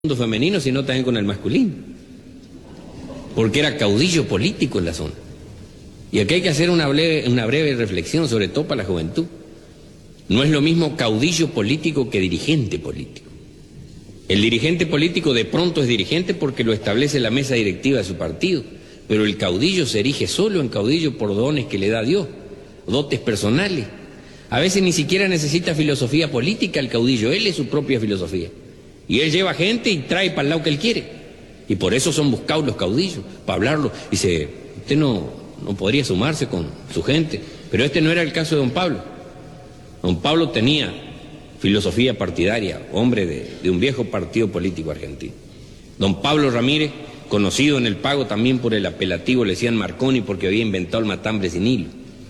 mundo femenino, sino también con el masculino, porque era caudillo político en la zona. Y aquí hay que hacer una breve reflexión, sobre todo para la juventud. No es lo mismo caudillo político que dirigente político. El dirigente político de pronto es dirigente porque lo establece la mesa directiva de su partido, pero el caudillo se erige solo en caudillo por dones que le da Dios, dotes personales. A veces ni siquiera necesita filosofía política el caudillo, él es su propia filosofía. Y él lleva gente y trae para el lado que él quiere. Y por eso son buscados los caudillos, para hablarlo. Dice, usted no podría sumarse con su gente. Pero este no era el caso de don Pablo. Don Pablo tenía filosofía partidaria, hombre de un viejo partido político argentino. Don Pablo Ramírez, conocido en el Pago también por el apelativo, le decían Marconi porque había inventado el matambre sin hilo.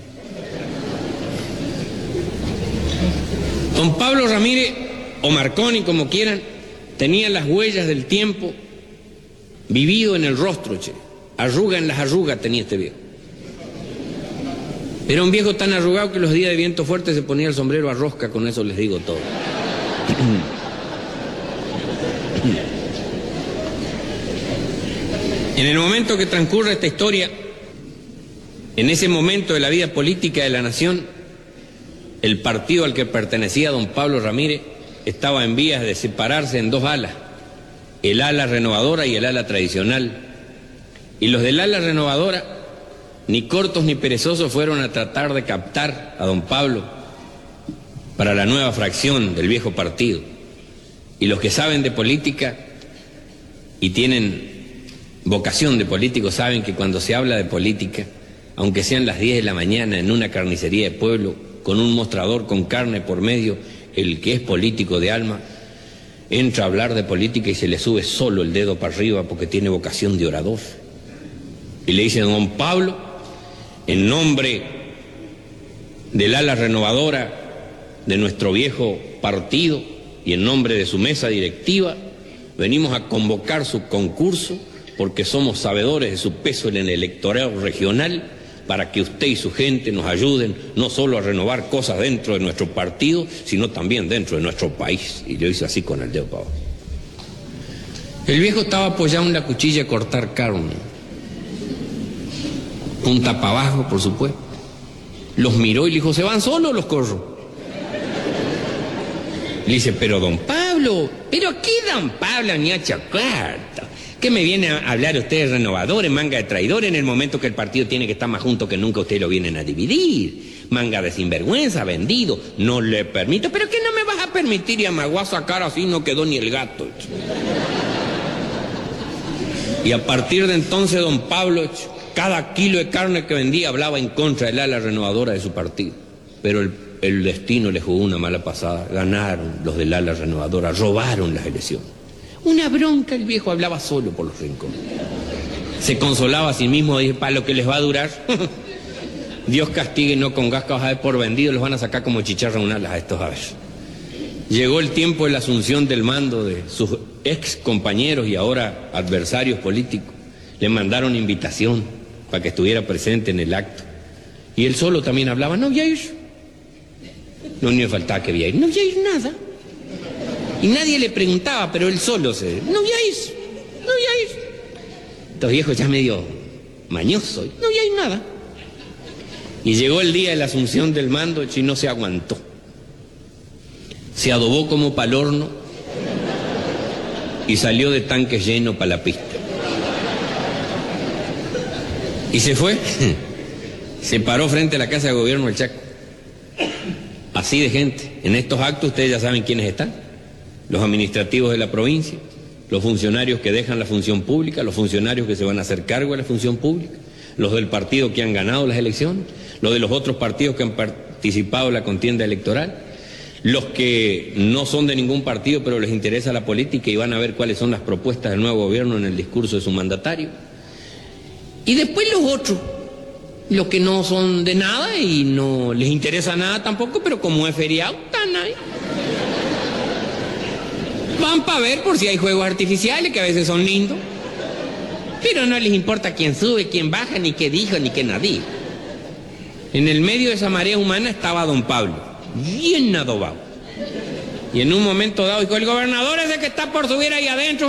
Don Pablo Ramírez, o Marconi, como quieran, tenía las huellas del tiempo vivido en el rostro, che. Arruga en las arrugas tenía este viejo. Era un viejo tan arrugado que los días de viento fuerte se ponía el sombrero a rosca, con eso les digo todo. En el momento que transcurre esta historia, en ese momento de la vida política de la nación, el partido al que pertenecía don Pablo Ramírez estaba en vías de separarse en dos alas, el ala renovadora y el ala tradicional. Y los del ala renovadora, ni cortos ni perezosos, fueron a tratar de captar a don Pablo para la nueva fracción del viejo partido. Y los que saben de política y tienen vocación de políticos saben que cuando se habla de política, aunque sean las 10 de la mañana en una carnicería de pueblo, con un mostrador con carne por medio, el que es político de alma entra a hablar de política y se le sube solo el dedo para arriba porque tiene vocación de orador. Y le dice, don Pablo, en nombre del ala renovadora de nuestro viejo partido y en nombre de su mesa directiva, venimos a convocar su concurso porque somos sabedores de su peso en el electorado regional, para que usted y su gente nos ayuden no solo a renovar cosas dentro de nuestro partido, sino también dentro de nuestro país. Y lo hizo así con el dedo para abajo. El viejo estaba apoyado en la cuchilla a cortar carne, punta para abajo, por supuesto. Los miró y le dijo, ¿se van solos o los corro? Le dice, pero don Pablo, ¿pero qué don Pablo ni a chocolate? ¿Qué me viene a hablar usted de renovadores, manga de traidores, en el momento que el partido tiene que estar más junto que nunca? Ustedes lo vienen a dividir. Manga de sinvergüenza, vendido. No le permito. ¿Pero qué no me vas a permitir? Y me voy a sacar así, no quedó ni el gato. Y a partir de entonces don Pablo, cada kilo de carne que vendía hablaba en contra del ala renovadora de su partido. Pero el destino le jugó una mala pasada. Ganaron los del ala renovadora, robaron las elecciones. Una bronca, el viejo hablaba solo por los rincones. Se consolaba a sí mismo, dice, para lo que les va a durar. Dios castigue, no con gas que vas a ver por vendido, los van a sacar como chicharra un alas a estos aves. Llegó el tiempo de la asunción del mando de sus ex compañeros y ahora adversarios políticos. Le mandaron invitación para que estuviera presente en el acto. Y él solo también hablaba, no voy a ir. No, ni me faltaba que voy a ir, no voy a ir nada. Y nadie le preguntaba, pero él solo no voy a ir, no voy a ir. Estos viejos ya medio mañosos, no voy a ir nada. Y llegó el día de la asunción del mando, y no se aguantó. Se adobó como pa'l horno y salió de tanque lleno para la pista. Y se fue, se paró frente a la Casa de Gobierno del Chaco. Así de gente. En estos actos ustedes ya saben quiénes están. Los administrativos de la provincia, los funcionarios que dejan la función pública, los funcionarios que se van a hacer cargo de la función pública, los del partido que han ganado las elecciones, los de los otros partidos que han participado en la contienda electoral, los que no son de ningún partido pero les interesa la política y van a ver cuáles son las propuestas del nuevo gobierno en el discurso de su mandatario. Y después los otros, los que no son de nada y no les interesa nada tampoco, pero como es feriado, están ahí. Van para ver por si hay juegos artificiales, que a veces son lindos. Pero no les importa quién sube, quién baja, ni qué dijo, ni qué no dijo. En el medio de esa marea humana estaba don Pablo, bien adobado. Y en un momento dado dijo, el gobernador es el que está por subir ahí adentro.